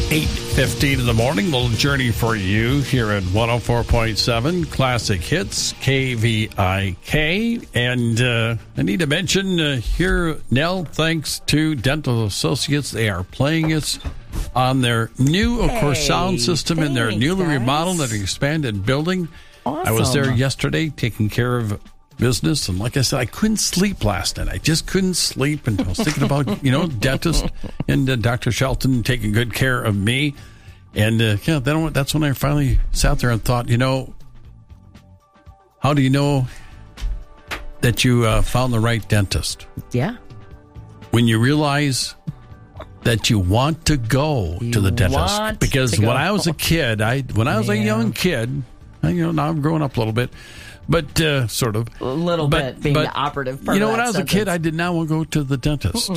8:15 in the morning, little journey for you here at 104.7 Classic Hits, KVIK. And I need to mention here, Nell, thanks to Dental Associates, they are playing us on their new, of course, sound system in their newly remodeled and expanded building. Awesome. I was there yesterday taking care of business, and like I said, I couldn't sleep last night. I just couldn't sleep, and I was thinking about dentist and Dr. Shelton taking good care of me. And then that's when I finally sat there and thought, how do you know that you found the right dentist? Yeah. When you realize that you want to go to the dentist. Because when I was a kid, when I was a young kid, now I'm growing up a little bit, but sort of. A little bit being the operative part. When I was a kid, I did not want to go to the dentist.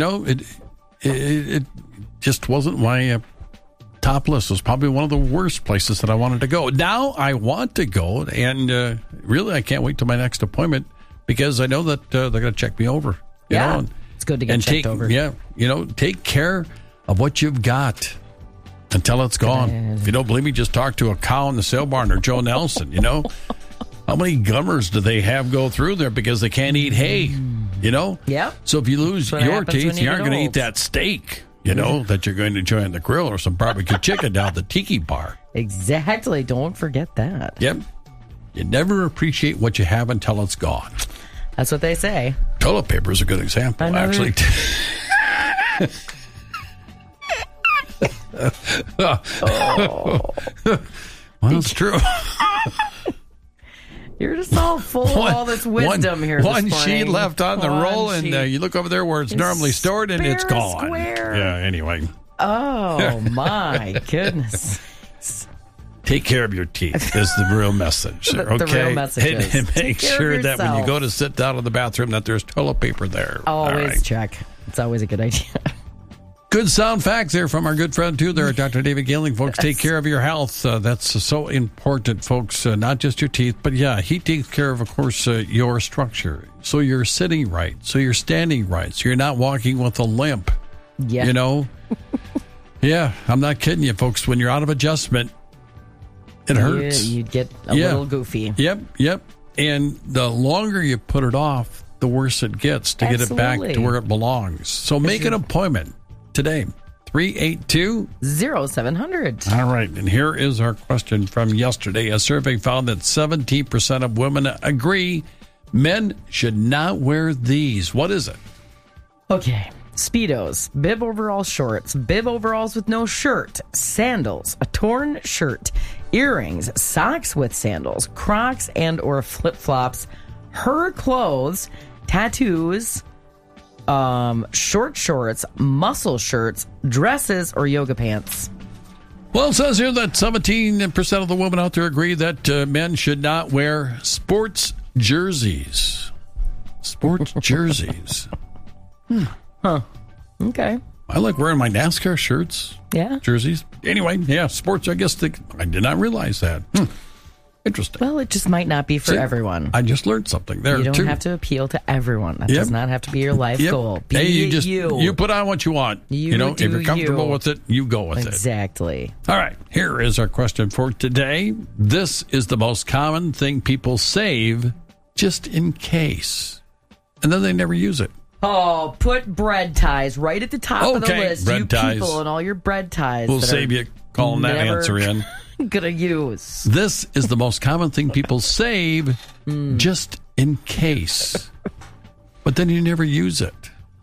It just wasn't my top list. It was probably one of the worst places that I wanted to go. Now I want to go, and really I can't wait till my next appointment because I know that they're going to check me over. It's good to get checked over. Yeah, take care of what you've got until it's gone. If you don't believe me, just talk to a cow in the sale barn or Joe Nelson, How many gummers do they have go through there because they can't eat hay, Yeah. So if you lose your teeth, you aren't going to eat that steak, that you're going to enjoy on the grill or some barbecue chicken down at the tiki bar. Exactly. Don't forget that. Yep. You never appreciate what you have until it's gone. That's what they say. Toilet paper is a good example, actually. Well, it's true. You're just all full of all this wisdom here. One sheet left on the roll, and you look over there where it's normally stored, and it's gone. Square. Yeah, anyway. Oh, my goodness. Take care of your teeth is the real message. Okay? The real message is and make take care sure of that when you yourself. go to sit down in the bathroom that there's toilet paper there. Always check. It's always a good idea. Good sound facts there from our good friend, too, there, Dr. David Gilling. Folks, take care of your health. That's so important, folks, not just your teeth. But, he takes care of course, your structure. So you're sitting right. So you're standing right. So you're not walking with a limp. Yeah. Yeah, I'm not kidding you, folks. When you're out of adjustment, it hurts. You get a little goofy. Yep. And the longer you put it off, the worse it gets to get it back to where it belongs. So make an appointment today. 382-0700. All right. And here is our question from yesterday. A survey found that 17% of women agree men should not wear these. What is it? Okay. Speedos, bib overall shorts, bib overalls with no shirt, sandals, a torn shirt, earrings, socks with sandals, Crocs and or flip-flops, her clothes, tattoos, short shorts, muscle shirts, dresses, or yoga pants. Well, it says here that 17% of the women out there agree that men should not wear sports jerseys. Sports jerseys. Huh. Okay. I like wearing my NASCAR shirts. Yeah. Jerseys. Anyway, sports, I guess I did not realize that. Interesting. Well, it just might not be for everyone. I just learned something there, You don't too. have to appeal to everyone. That does not have to be your life goal. Be you put on what you want. If you're comfortable with it, you go with it. Exactly. All right. Here is our question for today. This is the most common thing people save just in case. And then they never use it. Oh, put bread ties right at the top of the list. Bread you ties. People and all your bread ties. We'll save you calling that answer in. Gonna use. This is the most common thing people save just in case. But then you never use it.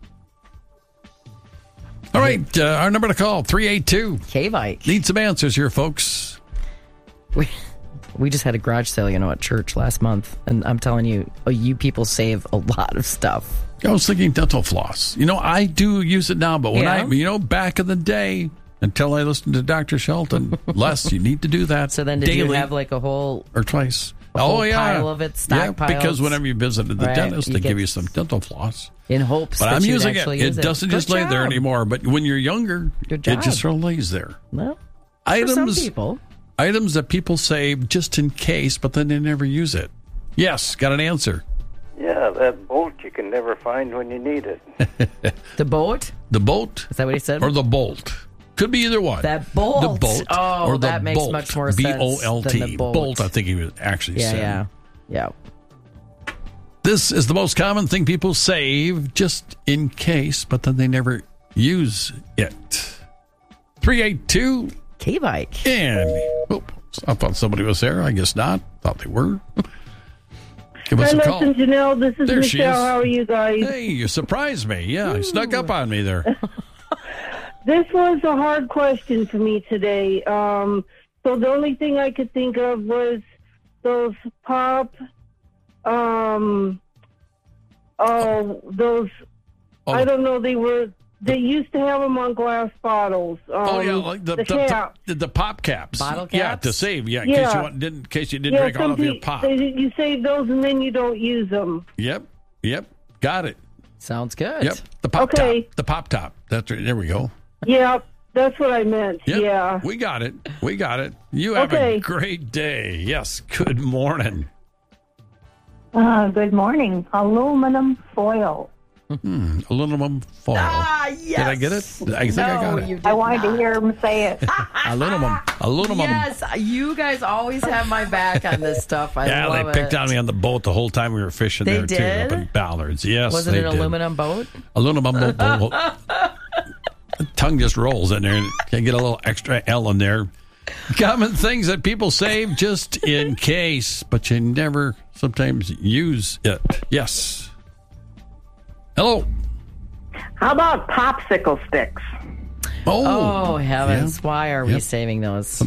All right, our number to call, 382. K-Vike. Need some answers here, folks. We just had a garage sale, at church last month. And I'm telling you, you people save a lot of stuff. I was thinking dental floss. I do use it now, but when back in the day, until I listened to Dr. Shelton, Les, you need to do that. So then did daily, you have like a whole... Or twice. Pile of it, stockpiled? Yeah, because whenever you visited the dentist, they give you some dental floss. In hopes but that I'm you'd using actually it. use It doesn't just lay there anymore. But when you're younger, it just sort of lays there. Well, for some people. Items that people save just in case, but then they never use it. Yes, got an answer. Yeah, that bolt you can never find when you need it. The boat? The boat? Is that what he said? Or the bolt? Could be either one. That bolt. The bolt. Oh, or the that makes bolt. much more sense B-O-L-T. than the bolt. Bolt, I think he was actually said. Yeah. This is the most common thing people save just in case, but then they never use it. 382. K-Bike. And, I thought somebody was there. I guess not. Thought they were. Give us a call. Listen, Janelle, this is There she Michelle. is. How are you guys? Hey, you surprised me. Yeah, you snuck up on me there. This was a hard question for me today. So the only thing I could think of was those pop, those, I don't know, they used to have them on glass bottles. Like the cap. the pop caps. Bottle Yeah, caps? to save. Yeah, Yeah. in case you didn't drink all of your pop. You save those and then you don't use them. Yep. Got it. Sounds good. Yep. The pop Okay. top. The pop top. That's right. There we go. Yeah, that's what I meant. Yep. Yeah. We got it. You have a great day. Yes. Good morning. Good morning. Aluminum foil. Aluminum foil. Yes. Did I get it? I think I got it. You did I wanted not. to hear him say it. Aluminum. Yes, you guys always have my back on this stuff. I Yeah, love they picked it. on me on the boat the whole time we were fishing They there too, did? up in Ballards. Yes, Was it they an did. aluminum boat? Aluminum boat. The tongue just rolls in there and can get a little extra L in there. Common things that people save just in case, but you never sometimes use it. Yes. Hello. How about popsicle sticks? Oh, heavens. yeah. Why are we Yep. saving those?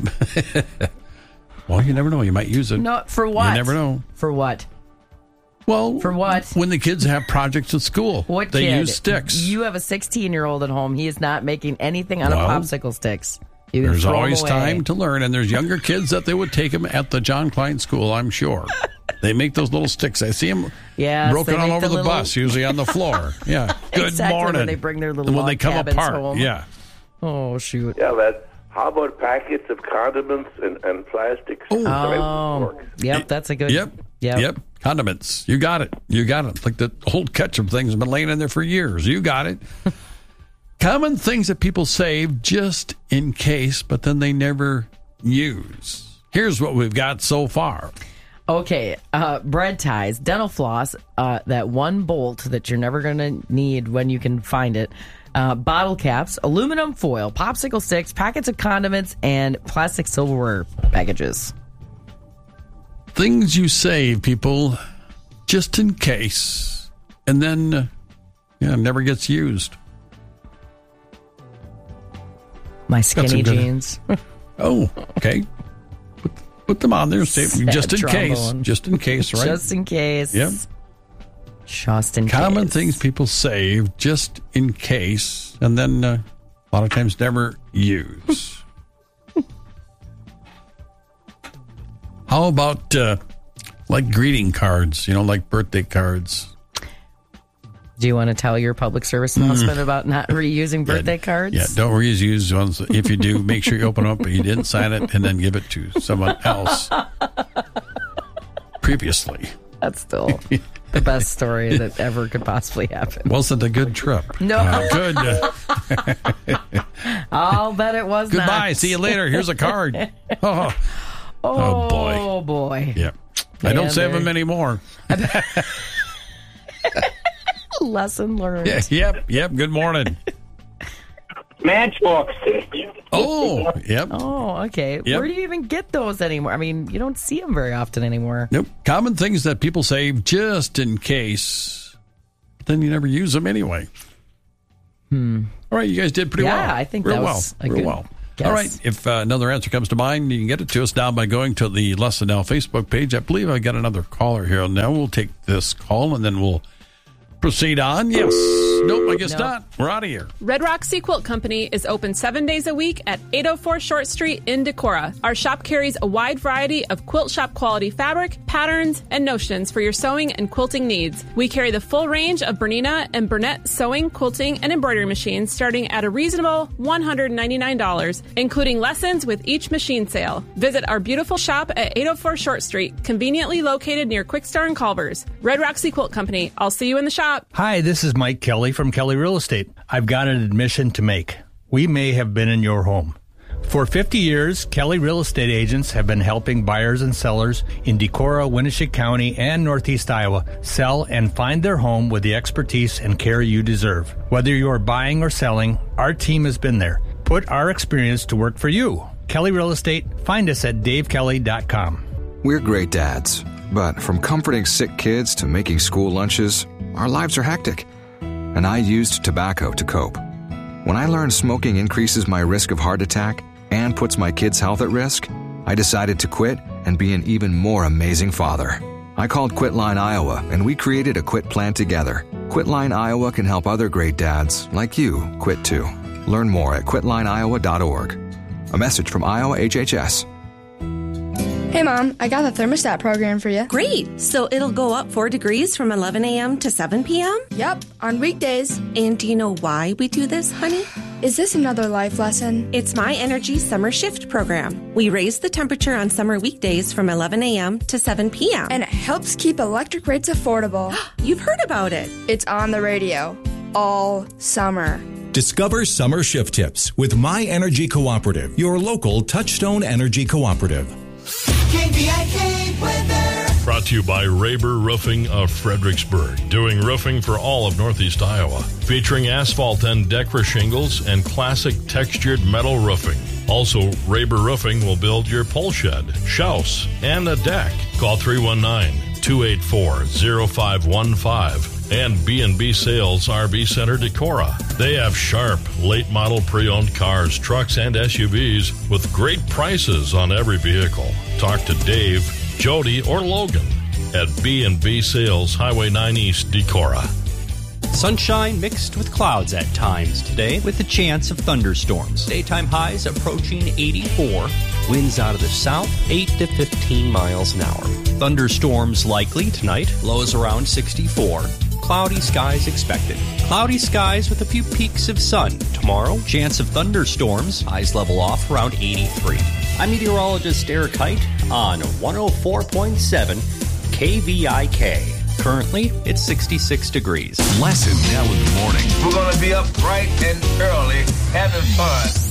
Well, you never know. You might use it. No, for what? You never know. For what? Well, For what? When the kids have projects at school, What they kid? use sticks. You have a 16-year-old at home. He is not making anything out of Well, popsicle sticks. You can There's throw 'em always away. time to learn, and there's younger kids that they would take them at the John Klein School, I'm sure. They make those little sticks. I see them Yes, broken they all make over the little- bus, usually on the floor. Yeah. Good Exactly, when morning. they bring their little And when they log come cabins apart. home. Yeah. Oh, shoot. Yeah, how about packets of condiments and plastic? Oh, yep, that's a good. Yep. Condiments. You got it. Like the old ketchup thing's been laying in there for years. You got it. Common things that people save just in case, but then they never use. Here's what we've got so far. Okay, bread ties, dental floss, that one bolt that you're never going to need when you can find it, bottle caps, aluminum foil, popsicle sticks, packets of condiments, and plastic silverware packages. Things you save, people, just in case, and then never gets used. My some skinny good- jeans. Oh, okay. Put them on there, save, Sad just in case. trombone. Just in case, right? Just in case. Yep. Just in Common case. things people save just in case, and then a lot of times never use. How about like greeting cards? Like birthday cards. Do you want to tell your public service announcement about not reusing birthday cards? Yeah, don't reuse ones. If you do, make sure you open them up, but you didn't sign it, and then give it to someone else previously. That's still the best story that ever could possibly happen. Wasn't a good trip. No. Good. I'll bet it was Goodbye. not. See you later. Here's a card. Oh boy. Oh, boy. Yeah. I don't Man, save there- them anymore. Lesson learned. Yep. Good morning. Matchbooks. Oh, yep. Oh, okay. Yep. Where do you even get those anymore? I mean, you don't see them very often anymore. Nope. Common things that people save just in case, but then you never use them anyway. All right, you guys did pretty well. Yeah, I think real that well. was a real good well. guess. All right, if another answer comes to mind, you can get it to us now by going to the Less Than Now Facebook page. I believe I got another caller here now. We'll take this call and then we'll proceed on. Yes. Nope, I guess No. not. We're out of here. Red Rock Sea Quilt Company is open 7 days a week at 804 Short Street in Decorah. Our shop carries a wide variety of quilt shop quality fabric, patterns, and notions for your sewing and quilting needs. We carry the full range of Bernina and Burnett sewing, quilting, and embroidery machines starting at a reasonable $199, including lessons with each machine sale. Visit our beautiful shop at 804 Short Street, conveniently located near Quickstar and Culver's. Red Rock Sea Quilt Company. I'll see you in the shop. Hi, this is Mike Kelly from Kelly Real Estate. I've got an admission to make. we may have been in your home. For 50 years, Kelly Real Estate Agents have been helping buyers and sellers in Decorah, Winneshiek County, and Northeast Iowa sell and find their home with the expertise and care you deserve. Whether you are buying or selling, our team has been there. Put our experience to work for you. Kelly Real Estate, find us at davekelly.com. We're great dads, but from comforting sick kids to making school lunches, our lives are hectic. And I used tobacco to cope. When I learned smoking increases my risk of heart attack and puts my kids' health at risk, I decided to quit and be an even more amazing father. I called Quitline Iowa, and we created a quit plan together. Quitline Iowa can help other great dads, like you, quit too. Learn more at quitlineiowa.org. A message from Iowa HHS. Hey, Mom, I got the thermostat program for you. Great. So it'll go up 4 degrees from 11 a.m. to 7 p.m.? Yep, on weekdays. And do you know why we do this, honey? Is this another life lesson? It's My Energy Summer Shift program. We raise the temperature on summer weekdays from 11 a.m. to 7 p.m. And it helps keep electric rates affordable. You've heard about it. It's on the radio all summer. Discover summer shift tips with My Energy Cooperative, your local Touchstone Energy Cooperative. KVIK weather. Brought to you by Raber Roofing of Fredericksburg, doing roofing for all of Northeast Iowa, featuring asphalt and Decra shingles and classic textured metal roofing. Also, Raber Roofing will build your pole shed, house, and a deck. Call 319-284-0515 and B&B Sales RV Center Decorah. They have sharp, late model pre-owned cars, trucks, and SUVs with great prices on every vehicle. Talk to Dave, Jody, or Logan at B&B Sales, Highway 9 East, Decorah. Sunshine mixed with clouds at times today with a chance of thunderstorms. Daytime highs approaching 84. Winds out of the south, 8 to 15 miles an hour. Thunderstorms likely tonight. Lows around 64. Cloudy skies expected. Cloudy skies with a few peaks of sun. Tomorrow, chance of thunderstorms. Highs level off around 83. I'm meteorologist Eric Height on 104.7 KVIK. Currently, it's 66 degrees. Lesson now in the morning. We're going to be up bright and early having fun.